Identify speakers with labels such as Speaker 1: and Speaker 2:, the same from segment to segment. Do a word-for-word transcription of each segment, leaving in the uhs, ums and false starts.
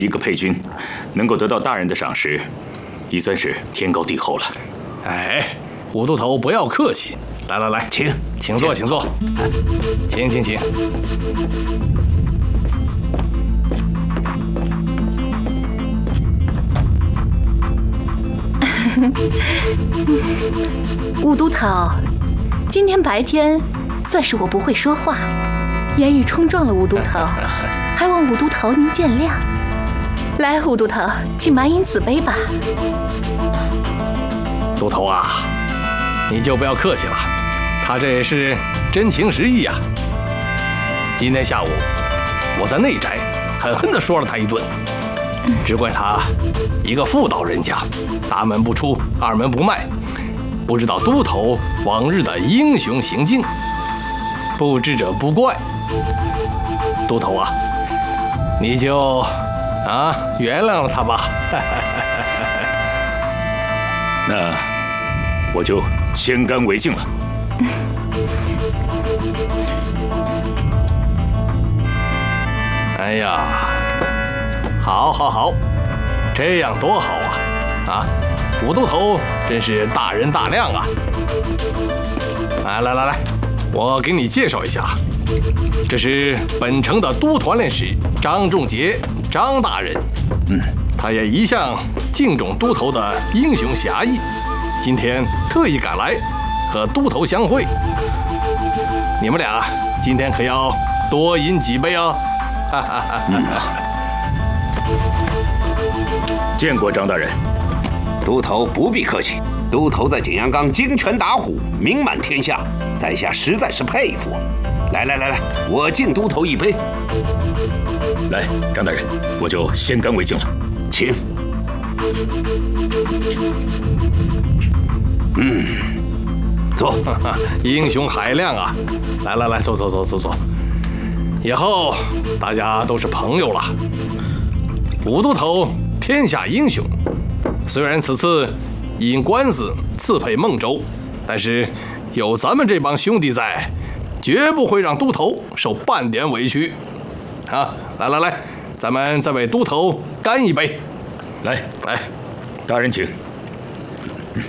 Speaker 1: 一个配军，能够得到大人的赏识，已算是天高地厚了。
Speaker 2: 哎，武都头不要客气，来来来，请请坐，请坐，请请请。
Speaker 3: 武都头，今天白天算是我不会说话，言语冲撞了武都头，还望武都头您见谅。来，武都头，请满饮此杯吧。
Speaker 2: 都头啊，你就不要客气了，他这也是真情实意啊。今天下午我在内宅狠狠地说了他一顿，只怪他一个妇道人家，大门不出，二门不迈，不知道都头往日的英雄行径，不知者不怪。都头啊，你就啊原谅了他吧。
Speaker 1: 那我就先干为敬了。
Speaker 2: 哎呀，好，好，好，这样多好啊！啊，武都头真是大人大量啊！来来来来，我给你介绍一下，这是本城的都团练使张仲杰，张大人。嗯，他也一向敬重都头的英雄侠义，今天特意赶来和都头相会。你们俩今天可要多饮几杯啊！哈哈哈！
Speaker 1: 嗯，见过张大人。
Speaker 4: 都头不必客气，都头在景阳冈金拳打虎，名满天下，在下实在是佩服。来来来来，我敬都头一杯。
Speaker 1: 来，张大人，我就先干为敬了，
Speaker 4: 请。嗯，坐。
Speaker 2: 英雄海量啊！来来来，坐坐坐坐坐。以后大家都是朋友了。武都头天下英雄，虽然此次因官司刺配孟州，但是有咱们这帮兄弟在，绝不会让都头受半点委屈。啊，来来来，咱们再为都头干一杯。
Speaker 1: 来
Speaker 2: 来，
Speaker 1: 大人请。嗯，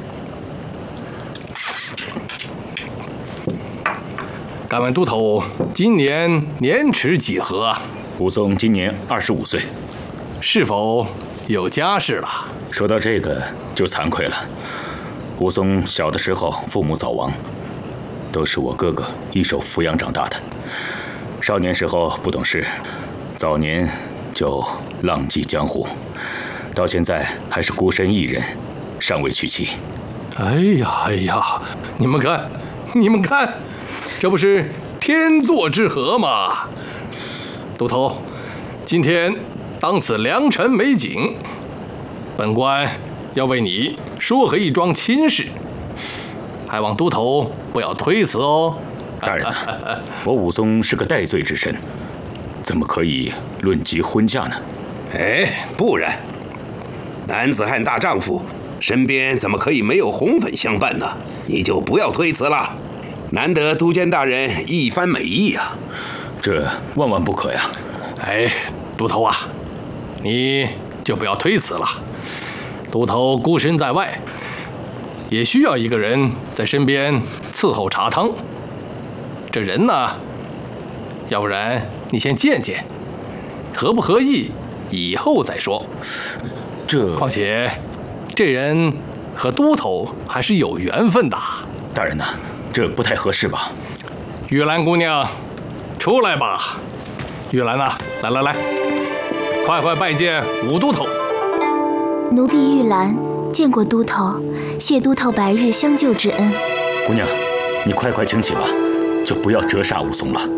Speaker 2: 敢问都头今年年齿几何啊？
Speaker 1: 武松今年二十五岁，
Speaker 2: 是否有家室了？
Speaker 1: 说到这个就惭愧了。武松小的时候父母早亡，都是我哥哥一手抚养长大的。少年时候不懂事，早年就浪迹江湖，到现在还是孤身一人，尚未娶妻。
Speaker 2: 哎呀哎呀，你们看，你们看，这不是天作之合吗？都头，今天当此良辰美景，本官要为你说和一桩亲事，还望都头不要推辞哦。
Speaker 1: 大人，我武松是个戴罪之身，怎么可以论及婚嫁呢？
Speaker 4: 哎，不然，男子汉大丈夫，身边怎么可以没有红粉相伴呢？你就不要推辞了，难得都监大人一番美意啊！
Speaker 1: 这万万不可呀！
Speaker 2: 哎，都头啊，你就不要推辞了。都头孤身在外，也需要一个人在身边伺候茶汤。这人呢，要不然你先见见，合不合意，以后再说。
Speaker 1: 这
Speaker 2: 况且，这人和都头还是有缘分的。
Speaker 1: 大人呐、啊，这不太合适吧？
Speaker 2: 玉兰姑娘，出来吧。玉兰呐、啊，来来来，快快拜见武都头。
Speaker 5: 奴婢玉兰见过都头，谢都头白日相救之恩。
Speaker 1: 姑娘，你快快请起吧，就不要折煞武松了。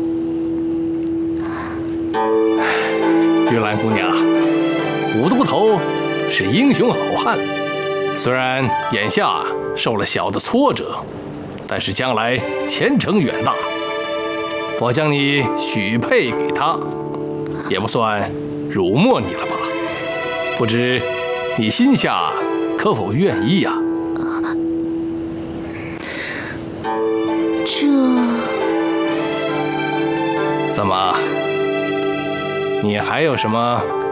Speaker 2: 玉兰姑娘，武都头是英雄好汉，虽然眼下受了小的挫折，但是将来前程远大。我将你许配给他，也不算辱没你了吧？不知你心下可否愿意呀、啊？
Speaker 5: 这
Speaker 2: 怎么？你还有什么